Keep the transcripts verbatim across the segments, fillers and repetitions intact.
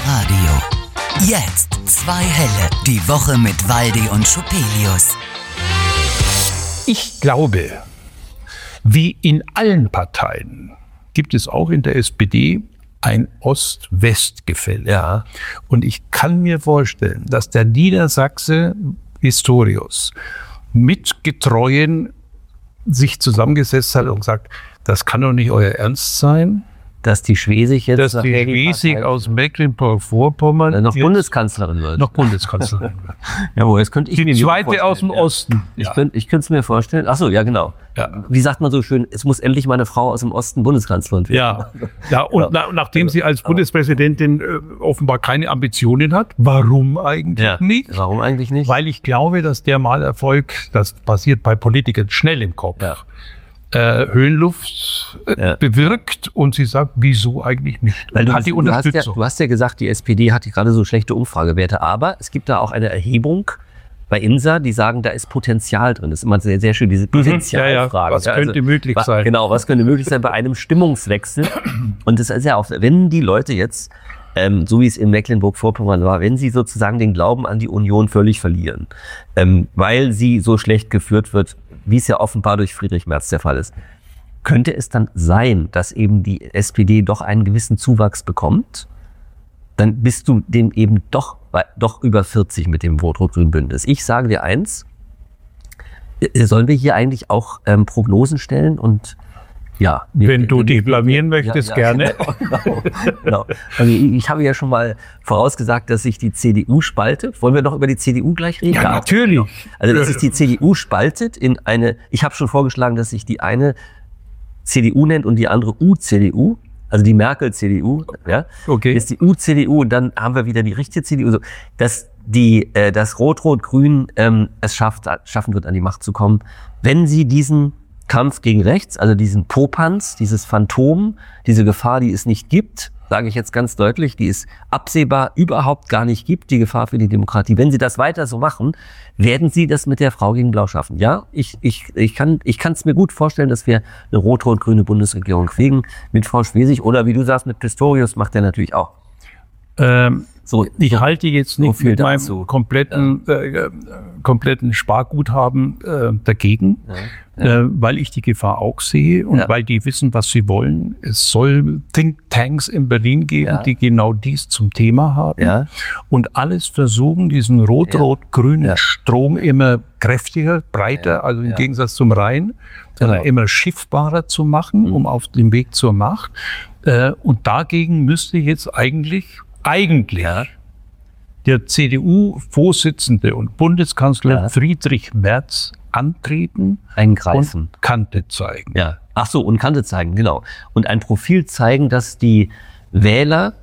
Radio. Jetzt zwei Helle. Die Woche mit Waldi und Schupelius. Ich glaube, wie in allen Parteien gibt es auch in der S P D ein Ost-West-Gefälle. Ja. Und ich kann mir vorstellen, dass der Niedersachse Pistorius mit Getreuen sich zusammengesetzt hat und gesagt, das kann doch nicht euer Ernst sein. Dass die Schwesig jetzt dass die Schwesig aus Mecklenburg-Vorpommern äh, noch Bundeskanzlerin wird. Noch Bundeskanzlerin wird. Jawohl, jetzt könnte ich die mir zweite aus dem Osten. Ich ja. könnte ich könnte es mir vorstellen. Ach so, ja genau. Ja. Wie sagt man so schön, es muss endlich mal eine Frau aus dem Osten Bundeskanzlerin werden. Ja, ja und ja. Na, nachdem sie als Bundespräsidentin äh, offenbar keine Ambitionen hat, warum eigentlich ja. nicht? Warum eigentlich nicht? Weil ich glaube, dass der Malerfolg, das passiert bei Politikern schnell im Kopf, ja. Äh, Höhenluft äh, ja. bewirkt und sie sagt, wieso eigentlich nicht? Weil du, hat die du, Unterstützung. Hast ja, du hast ja gesagt, die S P D hat gerade so schlechte Umfragewerte, aber es gibt da auch eine Erhebung bei INSA, die sagen, da ist Potenzial drin. Das ist immer sehr, sehr schön, diese Potenzialfrage. Ja, ja. Was ja, also, könnte möglich was, sein? Genau, was könnte möglich sein bei einem Stimmungswechsel? Und das ist ja auch, wenn die Leute jetzt, ähm, so wie es in Mecklenburg-Vorpommern war, wenn sie sozusagen den Glauben an die Union völlig verlieren, ähm, weil sie so schlecht geführt wird, wie es ja offenbar durch Friedrich Merz der Fall ist, könnte es dann sein, dass eben die S P D doch einen gewissen Zuwachs bekommt? Dann bist du dem eben doch, doch über vierzig mit dem Rot-Rot-Grün Bündnis. Ich sage dir eins, sollen wir hier eigentlich auch ähm, Prognosen stellen und ja. Wenn du dich blamieren möchtest, ja, ja, gerne. Genau, genau. Also ich habe ja schon mal vorausgesagt, dass sich die C D U spaltet. Wollen wir noch über die C D U gleich reden? Ja, natürlich. Also dass sich die C D U spaltet in eine, ich habe schon vorgeschlagen, dass sich die eine C D U nennt und die andere U-C D U, also die Merkel-C D U. Ja? Okay. Ist die U-C D U und dann haben wir wieder die richtige C D U. So, dass die, äh, das Rot-Rot-Grün ähm, es schafft, schaffen wird, an die Macht zu kommen, wenn sie diesen Kampf gegen rechts, also diesen Popanz, dieses Phantom, diese Gefahr, die es nicht gibt, sage ich jetzt ganz deutlich, die es absehbar überhaupt gar nicht gibt, die Gefahr für die Demokratie. Wenn sie das weiter so machen, werden sie das mit der Frau gegen Blau schaffen. Ja, ich, ich, ich kann ich kann es mir gut vorstellen, dass wir eine rot-rot-grüne Bundesregierung kriegen mit Frau Schwesig oder wie du sagst, mit Pistorius macht er natürlich auch. Ähm, so, ich halte jetzt nicht so mit dazu. meinem kompletten, ja. äh, kompletten Sparguthaben äh, dagegen, ja. Ja. Äh, weil ich die Gefahr auch sehe und ja. weil die wissen, was sie wollen. Es soll Thinktanks in Berlin geben, ja. die genau dies zum Thema haben ja. und alles versuchen, diesen rot-rot-grünen ja. Strom immer kräftiger, breiter, ja. also im ja. Gegensatz zum Rhein, genau. äh, immer schiffbarer zu machen, mhm. um auf dem Weg zur Macht. Äh, und dagegen müsste jetzt eigentlich Eigentlich ja. der C D U-Vorsitzende und Bundeskanzler ja. Friedrich Merz antreten Eingreifen. und Kante zeigen. Ja. Ach so, und Kante zeigen, genau. Und ein Profil zeigen, das die Wähler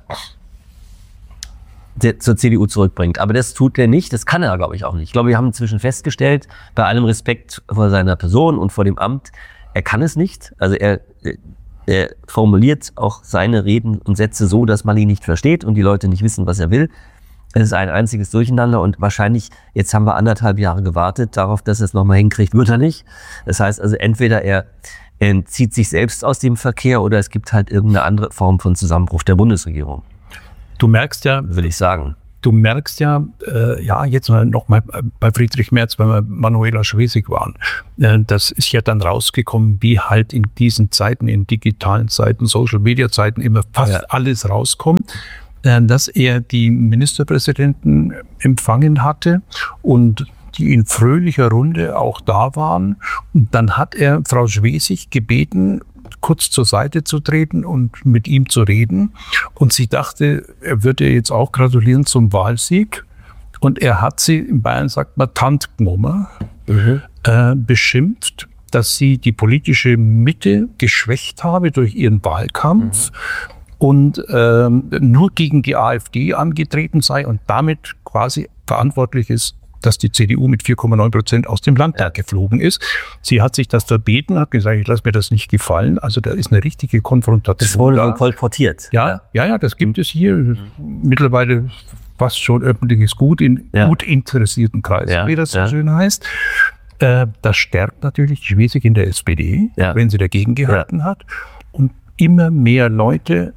zur C D U zurückbringt. Aber das tut er nicht, das kann er, glaube ich, auch nicht. Ich glaube, wir haben inzwischen festgestellt, bei allem Respekt vor seiner Person und vor dem Amt, er kann es nicht. Also er... Er formuliert auch seine Reden und Sätze so, dass man ihn nicht versteht und die Leute nicht wissen, was er will. Es ist ein einziges Durcheinander und wahrscheinlich, jetzt haben wir anderthalb Jahre gewartet darauf, dass er es nochmal hinkriegt, wird er nicht. Das heißt also, entweder er, er zieht sich selbst aus dem Verkehr oder es gibt halt irgendeine andere Form von Zusammenbruch der Bundesregierung. Du merkst ja, will ich sagen. Du merkst ja, äh, ja, jetzt noch mal bei Friedrich Merz, weil wir Manuela Schwesig waren, äh, das ist ja dann rausgekommen, wie halt in diesen Zeiten, in digitalen Zeiten, Social-Media-Zeiten immer fast ja. alles rauskommt, äh, dass er die Ministerpräsidenten empfangen hatte und die in fröhlicher Runde auch da waren. Und dann hat er Frau Schwesig gebeten, kurz zur Seite zu treten und mit ihm zu reden. Und sie dachte, er würde jetzt auch gratulieren zum Wahlsieg. Und er hat sie, in Bayern sagt man, Tant genommen, mhm. äh, beschimpft, dass sie die politische Mitte geschwächt habe durch ihren Wahlkampf mhm. und ähm, nur gegen die AfD angetreten sei und damit quasi verantwortlich ist, dass die C D U mit vier Komma neun Prozent aus dem Landtag ja. geflogen ist. Sie hat sich das verbeten, hat gesagt, ich lasse mir das nicht gefallen. Also da ist eine richtige Konfrontation. Das wurde dann kolportiert. Ja, ja, ja, das gibt es hier. Mhm. Mittlerweile fast schon öffentliches Gut in ja. gut interessierten Kreisen, ja. wie das so ja. schön heißt. Äh, das stärkt natürlich die Schwesig in der S P D, ja. wenn sie dagegen gehalten ja. hat. Und immer mehr Leute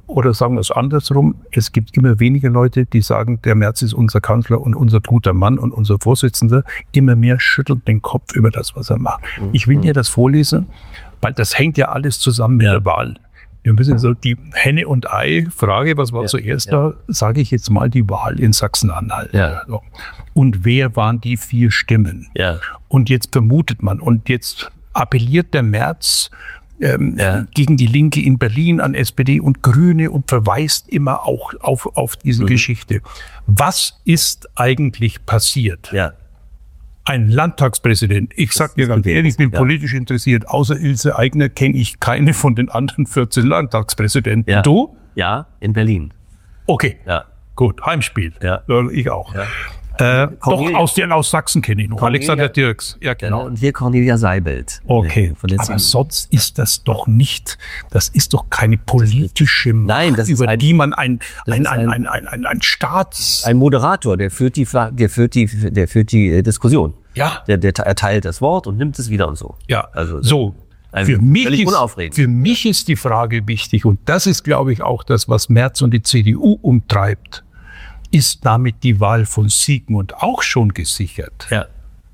oder sagen wir es andersrum, es gibt immer weniger Leute, die sagen, der Merz ist unser Kanzler und unser guter Mann und unser Vorsitzender. Immer mehr schüttelt den Kopf über das, was er macht. Mhm. Ich will dir das vorlesen, weil das hängt ja alles zusammen mit der Wahl. Wir müssen so die Henne- und Ei-Frage, was war ja, zuerst ja. da, sage ich jetzt mal die Wahl in Sachsen-Anhalt. Ja. Und wer waren die vier Stimmen? Ja. Und jetzt vermutet man, und jetzt appelliert der Merz ähm, ja. gegen die Linke in Berlin an S P D und Grüne und verweist immer auch auf, auf diese mhm. Geschichte. Was ist eigentlich passiert? Ja. Ein Landtagspräsident, ich sag dir ganz ehrlich, ich bin ja. politisch interessiert, außer Ilse Aigner kenne ich keine von den anderen vierzehn Landtagspräsidenten. Ja. Du? Ja, in Berlin. Okay, ja. gut, Heimspiel. Ja. Ich auch. Ja. Äh, doch, aus, den, aus Sachsen kenne ich noch. Cornelia, Alexander Dirks. Ja, genau. Und hier Cornelia Seibelt. Okay, aber sonst ist das doch nicht, das ist doch keine politische Macht, Nein, das über ist ein, die man ein, ein, ein, ein, ein, ein, ein, ein Staats... Ein Moderator, der führt die, der führt die, der führt die Diskussion. Ja. Der, der erteilt das Wort und nimmt es wieder und so. Ja, also so. Für mich, ist, für mich ist die Frage wichtig, und das ist, glaube ich, auch das, was Merz und die C D U umtreibt. Ist damit die Wahl von Sigmund auch schon gesichert? Ja.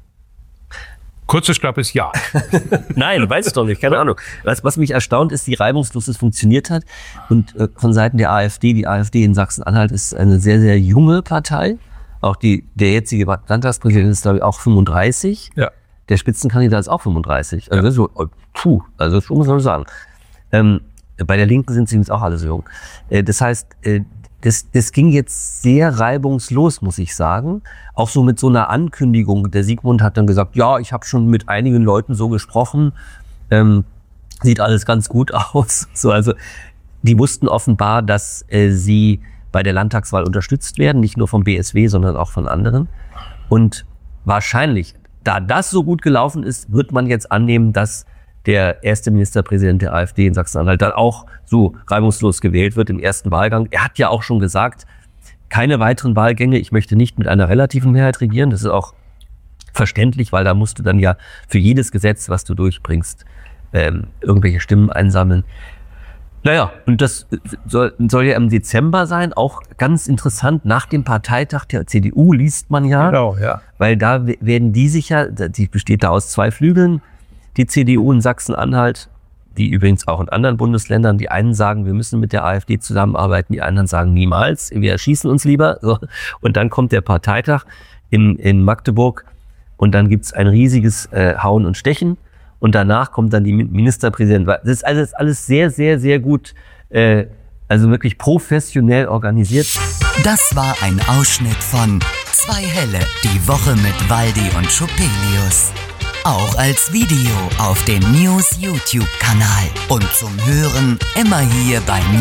Kurzes, knappes Ja. Nein, weiß ich doch nicht, keine Ahnung. Was, was mich erstaunt ist, wie reibungslos es funktioniert hat. Und äh, von Seiten der AfD, die AfD in Sachsen-Anhalt ist eine sehr, sehr junge Partei. Auch die, der jetzige Landtagspräsident ist, glaube ich, auch fünfunddreißig. Ja. Der Spitzenkandidat ist auch fünfunddreißig. Also, ja. so, puh, also das muss man sagen. Ähm, bei der Linken sind sie jetzt auch alle so jung. Äh, das heißt, äh, Das, das ging jetzt sehr reibungslos, muss ich sagen. Auch so mit so einer Ankündigung. Der Sigmund hat dann gesagt, ja, ich habe schon mit einigen Leuten so gesprochen. Ähm, sieht alles ganz gut aus. So, also die wussten offenbar, dass äh, sie bei der Landtagswahl unterstützt werden. Nicht nur vom B S W, sondern auch von anderen. Und wahrscheinlich, da das so gut gelaufen ist, wird man jetzt annehmen, dass der erste Ministerpräsident der AfD in Sachsen-Anhalt dann auch so reibungslos gewählt wird im ersten Wahlgang. Er hat ja auch schon gesagt, keine weiteren Wahlgänge, ich möchte nicht mit einer relativen Mehrheit regieren. Das ist auch verständlich, weil da musst du dann ja für jedes Gesetz, was du durchbringst, ähm, irgendwelche Stimmen einsammeln. Naja, und das soll, soll ja im Dezember sein, auch ganz interessant, nach dem Parteitag der C D U liest man ja, genau, ja. Weil da werden die sich ja, die besteht da aus zwei Flügeln, die C D U in Sachsen-Anhalt, die übrigens auch in anderen Bundesländern, die einen sagen, wir müssen mit der AfD zusammenarbeiten, die anderen sagen niemals, wir erschießen uns lieber. So. Und dann kommt der Parteitag in, in Magdeburg und dann gibt's ein riesiges äh, Hauen und Stechen und danach kommt dann die Ministerpräsidentin. Das ist alles, alles sehr, sehr, sehr gut, äh, also wirklich professionell organisiert. Das war ein Ausschnitt von Zwei Helle, die Woche mit Waldi und Schupelius. Auch als Video auf dem News-YouTube-Kanal und zum Hören immer hier bei